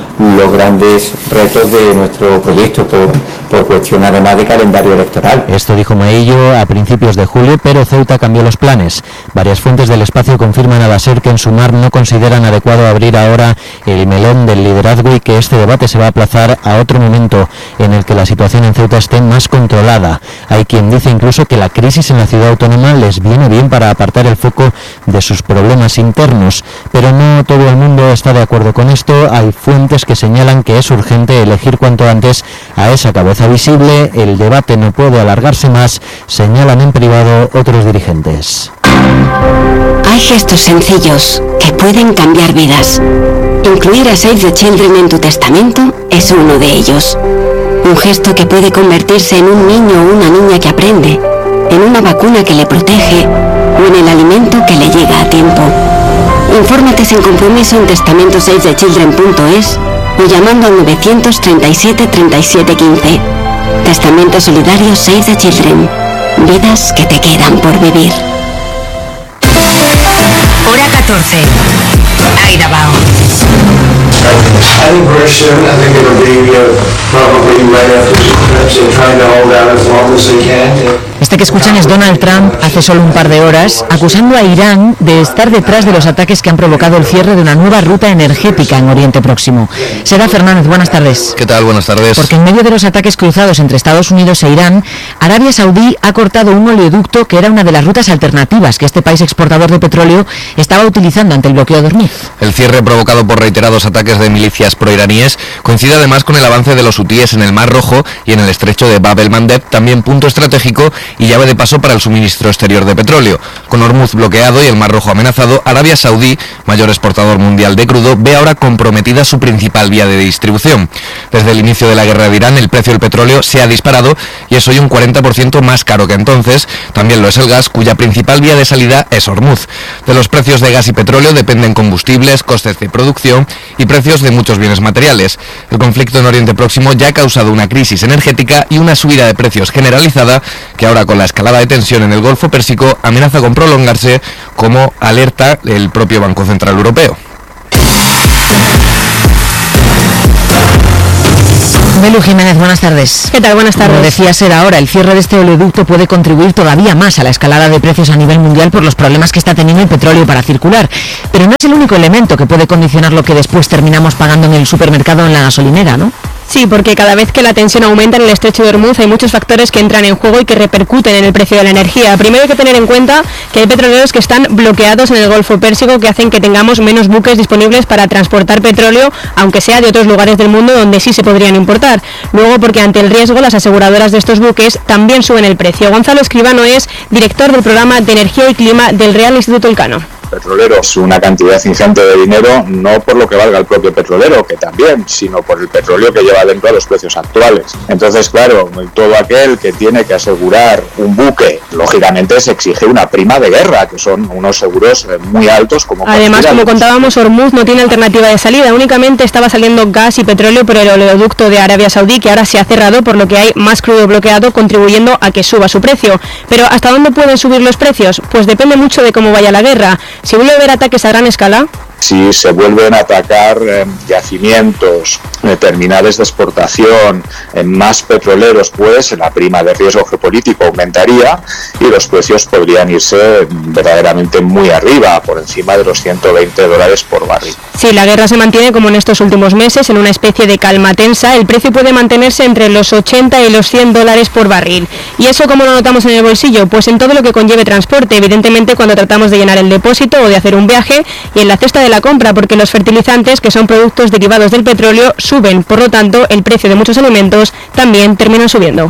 los grandes retos de nuestro proyecto por, por cuestión además de calendario electoral. Esto dijo Maillo a principios de julio, pero Ceuta cambió los planes. Varias fuentes del espacio confirman a la SER que en Sumar no consideran adecuado abrir ahora el melón del liderazgo y que este debate se va a aplazar a otro momento en el que la situación en Ceuta esté más controlada. Hay quien dice incluso que la crisis en la ciudad autónoma les viene bien para apartar el foco de sus problemas internos, pero no todo el mundo está de acuerdo con esto. Hay fuentes que señalan que es urgente elegir cuanto antes a esa cabeza visible. El debate no puede alargarse más, señalan en privado otros dirigentes. Hay gestos sencillos que pueden cambiar vidas. Incluir a Save the Children en tu testamento es uno de ellos. Un gesto que puede convertirse en un niño o una niña que aprende, en una vacuna que le protege o en el alimento que le llega a tiempo. Infórmate sin compromiso en testamento save the children punto es o llamando al nueve treinta y siete treinta y siete quince. Testamento solidario Save the Children. Vidas que te quedan por vivir. Hora catorce. Aira Bao. I think we're soon. I think it'll be uh, probably right after the eclipse. They're trying to hold out as long as they can. Este que escuchan es Donald Trump hace solo un par de horas, acusando a Irán de estar detrás de los ataques que han provocado el cierre de una nueva ruta energética en Oriente Próximo. Sera Fernández, buenas tardes. ¿Qué tal? Buenas tardes. Porque en medio de los ataques cruzados entre Estados Unidos e Irán, Arabia Saudí ha cortado un oleoducto que era una de las rutas alternativas que este país exportador de petróleo estaba utilizando ante el bloqueo de Hormuz. El cierre provocado por reiterados ataques de milicias proiraníes coincide además con el avance de los hutíes en el Mar Rojo y en el estrecho de Bab el-Mandeb, también punto estratégico y llave de paso para el suministro exterior de petróleo. Con Hormuz bloqueado y el Mar Rojo amenazado, Arabia Saudí, mayor exportador mundial de crudo, ve ahora comprometida su principal vía de distribución. Desde el inicio de la guerra de Irán, el precio del petróleo se ha disparado y es hoy un cuarenta por ciento más caro que entonces. También lo es el gas, cuya principal vía de salida es Hormuz. De los precios de gas y petróleo dependen combustibles, costes de producción y precios de muchos bienes materiales. El conflicto en Oriente Próximo ya ha causado una crisis energética y una subida de precios generalizada que ahora, con la escalada de tensión en el Golfo Pérsico, amenaza con prolongarse, como alerta el propio Banco Central Europeo. Melu Jiménez, buenas tardes. ¿Qué tal? Buenas tardes. Como decía Ser ahora, el cierre de este oleoducto puede contribuir todavía más a la escalada de precios a nivel mundial por los problemas que está teniendo el petróleo para circular. Pero no es el único elemento que puede condicionar lo que después terminamos pagando en el supermercado o en la gasolinera, ¿no? Sí, porque cada vez que la tensión aumenta en el estrecho de Hormuz hay muchos factores que entran en juego y que repercuten en el precio de la energía. Primero hay que tener en cuenta que hay petroleros que están bloqueados en el Golfo Pérsico, que hacen que tengamos menos buques disponibles para transportar petróleo, aunque sea de otros lugares del mundo donde sí se podrían importar. Luego, porque ante el riesgo las aseguradoras de estos buques también suben el precio. Gonzalo Escribano es director del programa de Energía y Clima del Real Instituto Elcano. Petroleros una cantidad ingente de dinero, no por lo que valga el propio petrolero, que también, sino por el petróleo que lleva dentro a los precios actuales. Entonces, claro, todo aquel que tiene que asegurar un buque, lógicamente se exige una prima de guerra, que son unos seguros muy altos. Como Además, como contábamos, Hormuz no tiene alternativa de salida, únicamente estaba saliendo gas y petróleo por el oleoducto de Arabia Saudí, que ahora se ha cerrado, por lo que hay más crudo bloqueado, contribuyendo a que suba su precio. Pero ¿hasta dónde pueden subir los precios? Pues depende mucho de cómo vaya la guerra. Si vuelve a haber ataques a gran escala, si se vuelven a atacar eh, yacimientos, eh, terminales de exportación, eh, más petroleros, pues la prima de riesgo geopolítico aumentaría y los precios podrían irse verdaderamente muy arriba, por encima de los ciento veinte dólares por barril. Si la guerra se mantiene como en estos últimos meses, en una especie de calma tensa, el precio puede mantenerse entre los ochenta y los cien dólares por barril. ¿Y eso cómo lo notamos en el bolsillo? Pues en todo lo que conlleve transporte, evidentemente cuando tratamos de llenar el depósito o de hacer un viaje, y en la cesta de la compra, porque los fertilizantes, que son productos derivados del petróleo, suben. Por lo tanto, el precio de muchos alimentos también termina subiendo.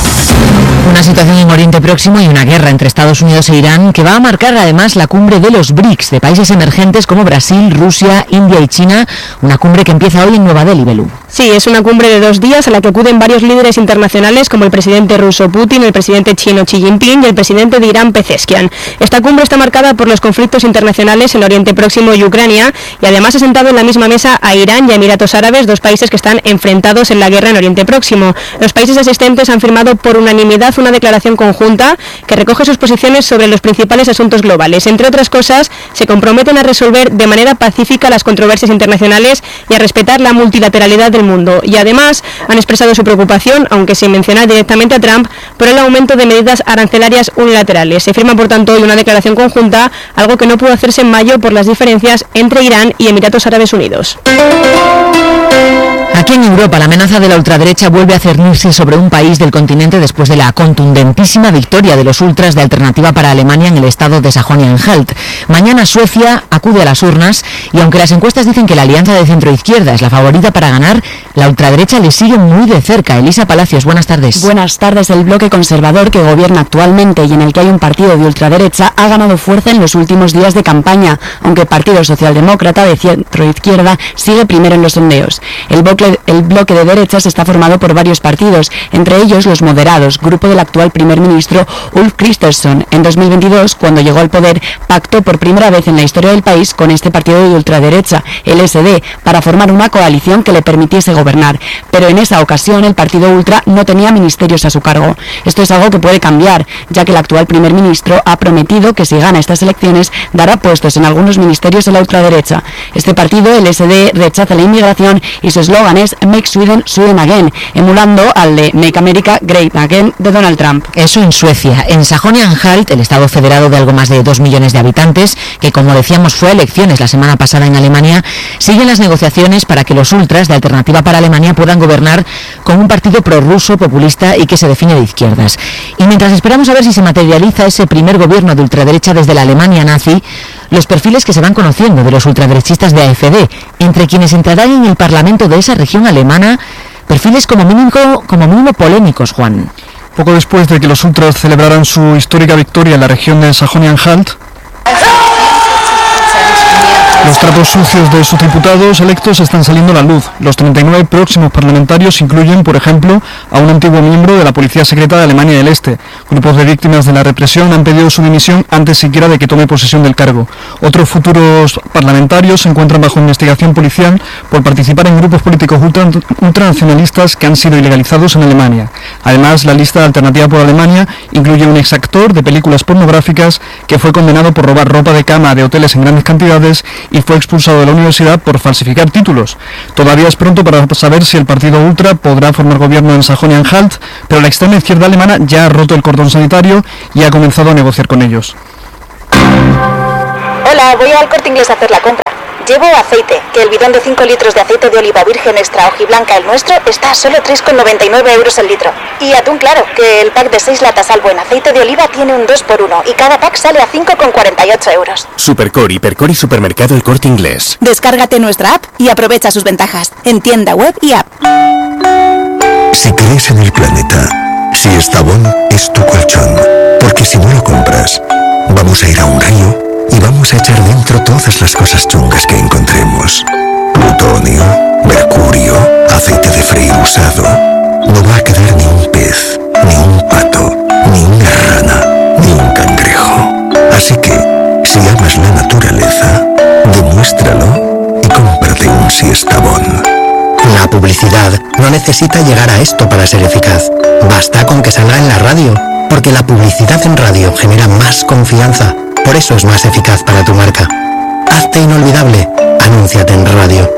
Una situación en Oriente Próximo y una guerra entre Estados Unidos e Irán que va a marcar además la cumbre de los BRICS, de países emergentes como Brasil, Rusia, India y China, una cumbre que empieza hoy en Nueva Delhi, Belú. Sí, es una cumbre de dos días a la que acuden varios líderes internacionales como el presidente ruso Putin, el presidente chino Xi Jinping y el presidente de Irán Pezeshkian. Esta cumbre está marcada por los conflictos internacionales en Oriente Próximo y Ucrania, y además ha sentado en la misma mesa a Irán y a Emiratos Árabes, dos países que están enfrentados en la guerra en Oriente Próximo. Los países asistentes han firmado por unanimidad una declaración conjunta que recoge sus posiciones sobre los principales asuntos globales. Entre otras cosas, se comprometen a resolver de manera pacífica las controversias internacionales y a respetar la multilateralidad del mundo. Y además han expresado su preocupación, aunque sin mencionar directamente a Trump, por el aumento de medidas arancelarias unilaterales. Se firma, por tanto, hoy una declaración conjunta, algo que no pudo hacerse en mayo por las diferencias entre Irán y Emiratos Árabes Unidos. Aquí en Europa, la amenaza de la ultraderecha vuelve a cernirse sobre un país del continente después de la contundentísima victoria de los ultras de Alternativa para Alemania en el estado de Sajonia-Anhalt. Mañana Suecia acude a las urnas y aunque las encuestas dicen que la alianza de centro-izquierda es la favorita para ganar, la ultraderecha le sigue muy de cerca. Elisa Palacios, buenas tardes. Buenas tardes. El bloque conservador que gobierna actualmente y en el que hay un partido de ultraderecha ha ganado fuerza en los últimos días de campaña, aunque el Partido Socialdemócrata de centro-izquierda sigue primero en los sondeos. El bloque El bloque de derechas está formado por varios partidos, entre ellos los moderados, grupo del actual primer ministro Ulf Kristersson. En dos mil veintidós, cuando llegó al poder, pactó por primera vez en la historia del país con este partido de ultraderecha, el S D, para formar una coalición que le permitiese gobernar. Pero en esa ocasión el partido ultra no tenía ministerios a su cargo. Esto es algo que puede cambiar, ya que el actual primer ministro ha prometido que si gana estas elecciones dará puestos en algunos ministerios a la ultraderecha. Este partido, el S D, rechaza la inmigración y su eslogan es Make Sweden Sweden Again, emulando al de Make America Great Again de Donald Trump. Eso en Suecia. En Sajonia-Anhalt, el estado federado de algo más de dos millones de habitantes, que como decíamos fue a elecciones la semana pasada en Alemania, siguen las negociaciones para que los ultras de Alternativa para Alemania puedan gobernar con un partido prorruso, populista y que se define de izquierdas. Y mientras esperamos a ver si se materializa ese primer gobierno de ultraderecha desde la Alemania nazi, los perfiles que se van conociendo de los ultraderechistas de A F D, entre quienes entrarán en el Parlamento de esa región alemana, perfiles como mínimo, como mínimo polémicos, Juan. Poco después de que los ultras celebraran su histórica victoria en la región de Sajonia-Anhalt, los trapos sucios de sus diputados electos están saliendo a la luz. Los treinta y nueve próximos parlamentarios incluyen, por ejemplo, a un antiguo miembro de la Policía Secreta de Alemania del Este. Grupos de víctimas de la represión han pedido su dimisión antes siquiera de que tome posesión del cargo. Otros futuros parlamentarios se encuentran bajo investigación policial por participar en grupos políticos ultra, ultranacionalistas que han sido ilegalizados en Alemania. Además, la lista de Alternativa por Alemania incluye un exactor de películas pornográficas que fue condenado por robar ropa de cama de hoteles en grandes cantidades y fue expulsado de la universidad por falsificar títulos. Todavía es pronto para saber si el partido ultra podrá formar gobierno en Sajonia-Anhalt, pero la extrema izquierda alemana ya ha roto el cordón sanitario y ha comenzado a negociar con ellos. Hola, voy al Corte Inglés a hacer la compra. Llevo aceite, que el bidón de cinco litros de aceite de oliva virgen extra hojiblanca, el nuestro, está a solo tres con noventa y nueve euros el litro. Y atún claro, que el pack de seis latas al buen aceite de oliva tiene un dos por uno y cada pack sale a cinco con cuarenta y ocho euros. Supercore, Hipercore y Supermercado El Corte Inglés. Descárgate nuestra app y aprovecha sus ventajas en tienda web y app. Si crees en el planeta, si Estavón es tu colchón, porque si no lo compras, vamos a ir a un río y vamos a echar dentro todas las cosas chungas que encontremos. Plutonio, mercurio, aceite de freír usado. No va a quedar ni un pez, ni un pato, ni una rana, ni un cangrejo. Así que, si amas la naturaleza, demuéstralo y cómprate un Siestabón. La publicidad no necesita llegar a esto para ser eficaz. Basta con que salga en la radio, porque la publicidad en radio genera más confianza. Por eso es más eficaz para tu marca. Hazte inolvidable. Anúnciate en radio.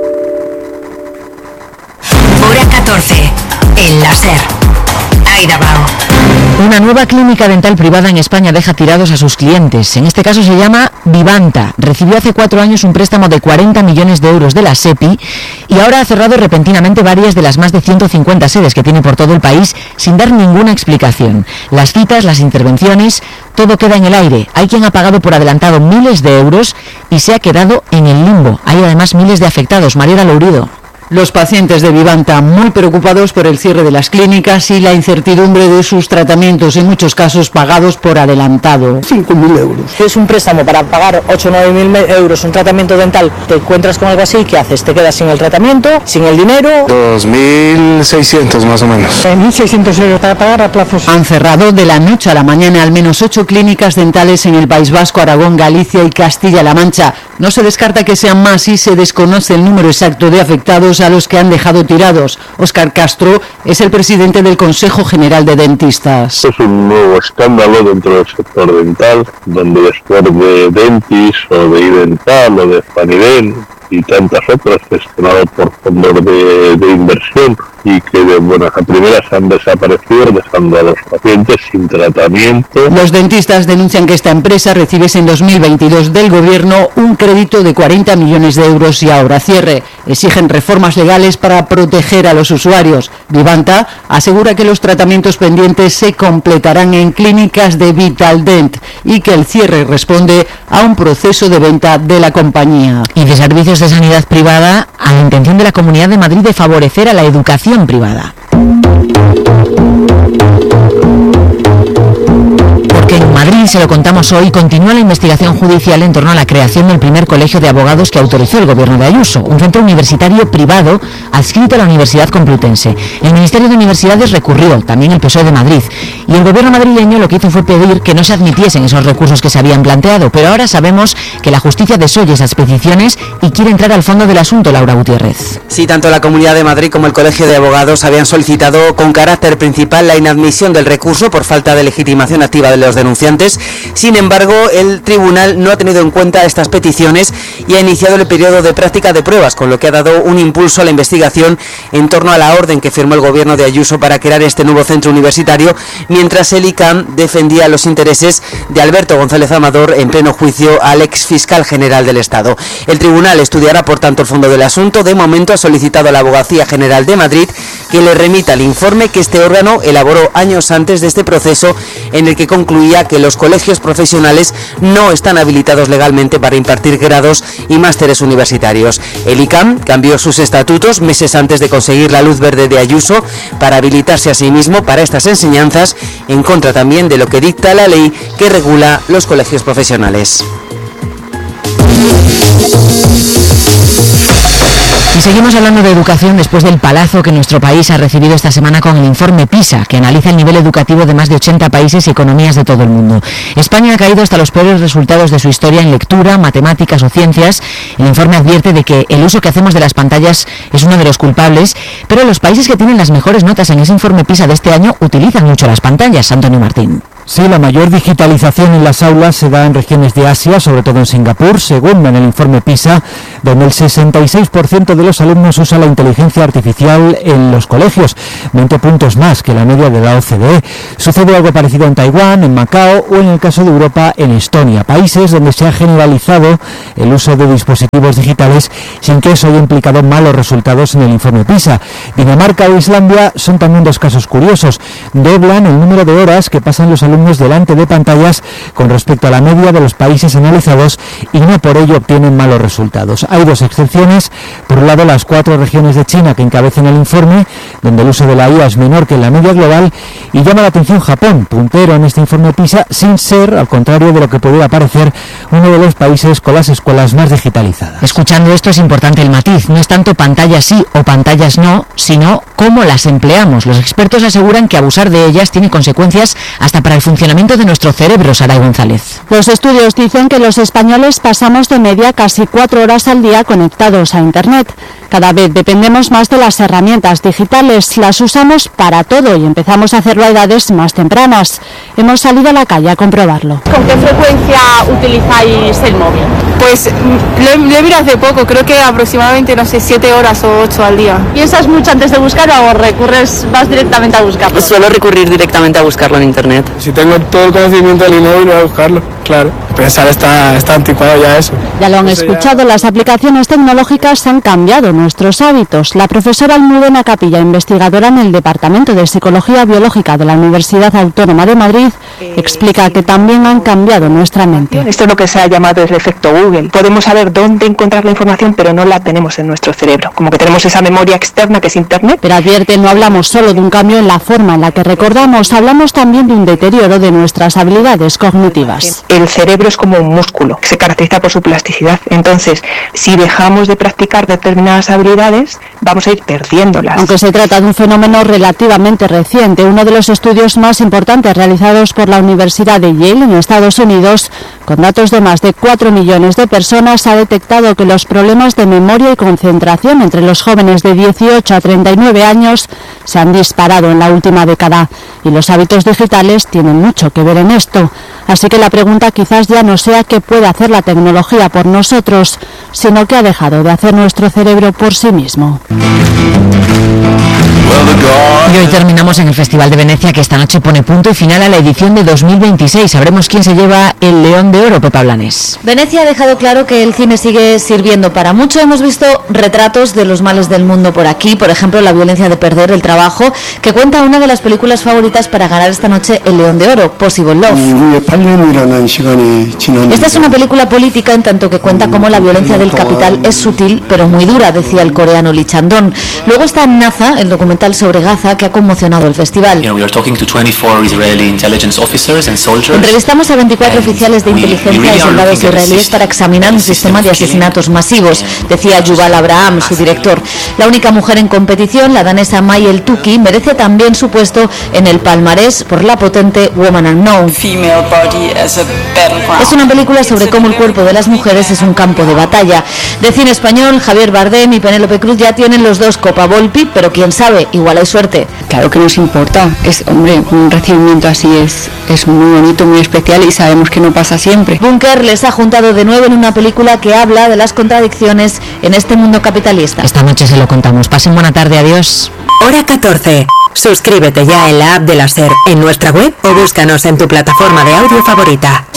Hora catorce. El láser. Aida Bao. Una nueva clínica dental privada en España deja tirados a sus clientes. En este caso se llama Vivanta. Recibió hace cuatro años un préstamo de cuarenta millones de euros de la SEPI y ahora ha cerrado repentinamente varias de las más de ciento cincuenta sedes que tiene por todo el país sin dar ninguna explicación. Las citas, las intervenciones, todo queda en el aire. Hay quien ha pagado por adelantado miles de euros y se ha quedado en el limbo. Hay además miles de afectados. Mariela Lourido. Los pacientes de Vivanta muy preocupados por el cierre de las clínicas y la incertidumbre de sus tratamientos, en muchos casos pagados por adelantado. cinco mil euros. Es un préstamo para pagar ocho o nueve mil euros un tratamiento dental. Te encuentras con algo así, ¿qué haces? Te quedas sin el tratamiento, sin el dinero. dos mil seiscientos más o menos. mil seiscientos euros para pagar a plazos. Han cerrado de la noche a la mañana al menos ocho clínicas dentales en el País Vasco, Aragón, Galicia y Castilla-La Mancha. No se descarta que sean más y se desconoce el número exacto de afectados a los que han dejado tirados. Óscar Castro es el presidente del Consejo General de Dentistas. Es un nuevo escándalo dentro del sector dental, donde después de Dentis o de Idental o de Faniden y tantas otras gestionadas por fondos de, de inversión y que de buenas a primeras han desaparecido, dejando a los pacientes sin tratamiento. Los dentistas denuncian que esta empresa recibiese en dos mil veintidós del gobierno un crédito de cuarenta millones de euros y ahora cierre. Exigen reformas legales para proteger a los usuarios. Vivanta asegura que los tratamientos pendientes se completarán en clínicas de Vitaldent y que el cierre responde a un proceso de venta de la compañía. Y de servicios de sanidad privada a la intención de la Comunidad de Madrid de favorecer a la educación privada. Porque en Madrid, se lo contamos hoy, continúa la investigación judicial en torno a la creación del primer colegio de abogados que autorizó el gobierno de Ayuso, un centro universitario privado adscrito a la Universidad Complutense. El Ministerio de Universidades recurrió, también el P S O E de Madrid, y el gobierno madrileño lo que hizo fue pedir que no se admitiesen esos recursos que se habían planteado, pero ahora sabemos que la justicia desoye esas peticiones y quiere entrar al fondo del asunto. Laura Gutiérrez. Sí, tanto la Comunidad de Madrid como el Colegio de Abogados habían solicitado con carácter principal la inadmisión del recurso por falta de legitimación activa de los denunciantes. Sin embargo, el tribunal no ha tenido en cuenta estas peticiones y ha iniciado el periodo de práctica de pruebas, con lo que ha dado un impulso a la investigación en torno a la orden que firmó el gobierno de Ayuso para crear este nuevo centro universitario, mientras el I C A M defendía los intereses de Alberto González Amador en pleno juicio al ex fiscal general del Estado. El tribunal estudiará, por tanto, el fondo del asunto. De momento ha solicitado a la Abogacía General de Madrid que le remita el informe que este órgano elaboró años antes de este proceso, en el que concluía que los colegios profesionales no están habilitados legalmente para impartir grados y másteres universitarios. El I C A M cambió sus estatutos meses antes de conseguir la luz verde de Ayuso para habilitarse a sí mismo para estas enseñanzas, en contra también de lo que dicta la ley que regula los colegios profesionales. Y seguimos hablando de educación después del palazo que nuestro país ha recibido esta semana con el informe PISA, que analiza el nivel educativo de más de ochenta países y economías de todo el mundo. España ha caído hasta los peores resultados de su historia en lectura, matemáticas o ciencias. El informe advierte de que el uso que hacemos de las pantallas es uno de los culpables, pero los países que tienen las mejores notas en ese informe PISA de este año utilizan mucho las pantallas. Antonio Martín. Sí, la mayor digitalización en las aulas se da en regiones de Asia, sobre todo en Singapur, según en el informe PISA, donde el sesenta y seis por ciento de los alumnos usa la inteligencia artificial en los colegios, veinte puntos más que la media de la O C D E. Sucede algo parecido en Taiwán, en Macao o, en el caso de Europa, en Estonia, países donde se ha generalizado el uso de dispositivos digitales sin que eso haya implicado malos resultados en el informe PISA. Dinamarca o Islandia son también dos casos curiosos. Doblan el número de horas que pasan los alumnos delante de pantallas con respecto a la media de los países analizados y no por ello obtienen malos resultados. Hay dos excepciones. Por un lado, las cuatro regiones de China que encabezan el informe, donde el uso de la I A es menor que en la media global, y llama la atención Japón, puntero en este informe PISA, sin ser, al contrario de lo que pudiera parecer, uno de los países con las escuelas más digitalizadas. Escuchando esto es importante el matiz. No es tanto pantallas sí o pantallas no, sino cómo las empleamos. Los expertos aseguran que abusar de ellas tiene consecuencias hasta para el funcionamiento de nuestro cerebro. Saray González. Los estudios dicen que los españoles pasamos de media casi cuatro horas al día conectados a Internet. Cada vez dependemos más de las herramientas digitales, las usamos para todo y empezamos a hacerlo a edades más tempranas. Hemos salido a la calle a comprobarlo. ¿Con qué frecuencia utilizáis el móvil? Pues lo, lo he mirado hace poco, creo que aproximadamente, no sé, siete horas o ocho al día. ¿Piensas mucho antes de buscar o recurres, vas directamente a buscarlo? Suelo recurrir directamente a buscarlo en Internet. Si tengo todo el conocimiento del inmóvil, voy a buscarlo, claro. Pensar está, está anticuado ya eso. Ya lo han eso escuchado, ya... las aplicaciones tecnológicas han cambiado nuestros hábitos. La profesora Almudena Capilla, investigadora en el Departamento de Psicología Biológica de la Universidad Autónoma de Madrid, eh, explica que también han cambiado nuestra mente. Esto es lo que se ha llamado el efecto Google. Podemos saber dónde encontrar la información, pero no la tenemos en nuestro cerebro. Como que tenemos esa memoria externa que es Internet. Pero advierte, no hablamos solo de un cambio en la forma en la que recordamos, hablamos también de un deterioro de nuestras habilidades cognitivas. El cerebro es como un músculo, que se caracteriza por su plasticidad. Entonces, si dejamos de practicar determinadas habilidades, vamos a ir perdiéndolas. Aunque se trata de un fenómeno relativamente reciente, uno de los estudios más importantes realizados por la Universidad de Yale en Estados Unidos Con datos de más de cuatro millones de personas, ha detectado que los problemas de memoria y concentración entre los jóvenes de dieciocho a treinta y nueve años se han disparado en la última década, y los hábitos digitales tienen mucho que ver en esto. Así que la pregunta quizás ya no sea qué puede hacer la tecnología por nosotros, sino qué ha dejado de hacer nuestro cerebro por sí mismo. Y hoy terminamos en el Festival de Venecia, que esta noche pone punto y final a la edición de dos mil veintiséis. Sabremos quién se lleva el León de Oro, Pepa Blanes. Venecia ha dejado claro que el cine sigue sirviendo para mucho. Hemos visto retratos de los males del mundo por aquí, por ejemplo, la violencia de perder el trabajo, que cuenta una de las películas favoritas para ganar esta noche el León de Oro, Possible Love. Esta es una película política en tanto que cuenta cómo la violencia del capital es sutil pero muy dura, decía el coreano Lee Chandong. Luego está Naza, el documental sobre Gaza, que ha conmocionado el festival. Entrevistamos a veinticuatro oficiales de inteligencia y soldados israelíes para examinar un sistema de asesinatos masivos, decía Yuval Abraham, su director. La única mujer en competición, la danesa Mayel Tuki, merece también su puesto en el palmarés por la potente Woman Unknown. Es una película sobre cómo el cuerpo de las mujeres es un campo de batalla. De cine español, Javier Bardem y Penélope Cruz ya tienen los dos Copa Volpi, pero quién sabe, igual hay suerte. Claro que nos importa, es, hombre, un recibimiento así es, es muy bonito, muy especial, y sabemos que no pasa siempre. Bunker les ha juntado de nuevo en una película que habla de las contradicciones en este mundo capitalista. Esta noche se lo contamos. Pasen buena tarde, adiós. Hora catorce. Suscríbete ya en la app de la SER, en nuestra web o búscanos en tu plataforma de audio favorita.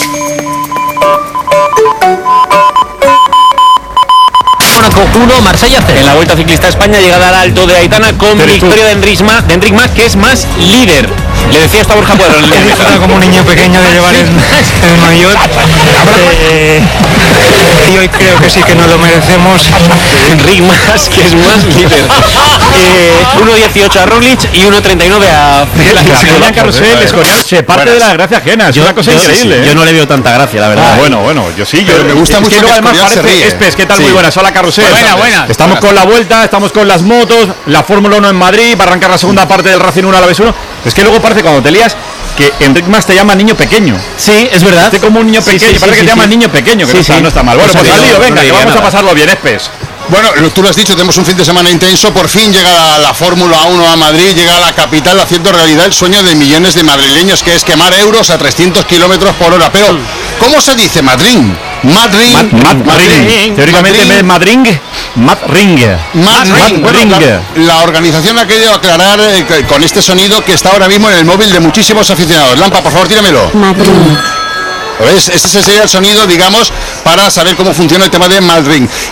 Mónaco uno, Marsella cero. En la Vuelta Ciclista a España, llegada al Alto de Aitana con Pero victoria de Enric Mas, de Enric Mas, que es más líder. Le decía esto a Borja Cuadro. Como un niño pequeño de llevar el, el maillot. Eh, y hoy creo que sí que nos lo merecemos. Enric Mas, que es más líder. Eh, uno dieciocho a Roglic y uno treinta y nueve a Julián Carrusel. Escorial se parte de la gracia ajena. Es yo, una cosa yo, increíble. Sí, ¿eh? Yo no le veo tanta gracia, la verdad. Ah, bueno, bueno, yo sí. Pero yo, me gusta mucho que, que además parece Espes, ¿qué tal? Sí. Muy buenas. Hola, Carrusel. Buena, buena. Estamos con la Vuelta, estamos con las motos, la Fórmula uno en Madrid, va a arrancar la segunda parte del Racing uno a la vez uno. Es que luego parece cuando te lías que Enric Mas te llama niño pequeño. Sí, es verdad. Este como un niño pequeño, sí, sí, parece sí, que sí, te llama sí. niño pequeño, que sí, no, sí. Está, no está mal. Bueno, pues, pues al lío, venga, que vamos nada. a pasarlo bien, Espes. Bueno, tú lo has dicho, tenemos un fin de semana intenso, por fin llega la, la Fórmula uno a Madrid, llega a la capital haciendo realidad el sueño de millones de madrileños, que es quemar euros a trescientos kilómetros por hora. Pero, ¿cómo se dice Madrid? Madrid. Mad, Mad, Madrid. Teóricamente Madrid. Madrid. Madrid. Madrid. Bueno, la, la organización ha querido aclarar eh, con este sonido que está ahora mismo en el móvil de muchísimos aficionados. Lampa, por favor, tíramelo. Madrid. ¿Ves? Ese sería el sonido, digamos, para saber cómo funciona el tema de Madrid.